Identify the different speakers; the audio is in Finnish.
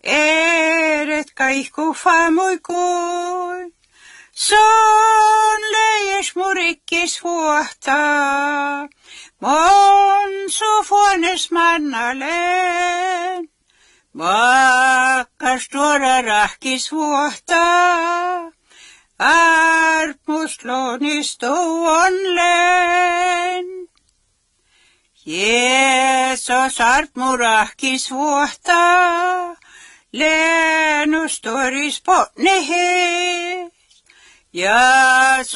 Speaker 1: eret kaiku famukoi. Son leies murikkis vuotta, mon sufones mannalen. Vakkas tuoda rahkis vuotta, armuslonis tuonlen. Jeesus armu rahkis vuotta, lenus toris potnehes. Ja